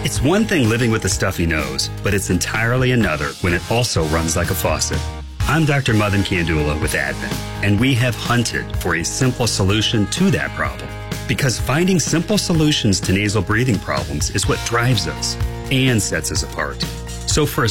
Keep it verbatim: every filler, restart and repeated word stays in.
It's one thing living with a stuffy nose, but it's entirely another when it also runs like a faucet. I'm Doctor Madan Kandula with Advent, and we have hunted for a simple solution to that problem. Because finding simple solutions to nasal breathing problems is what drives us and sets us apart. So for a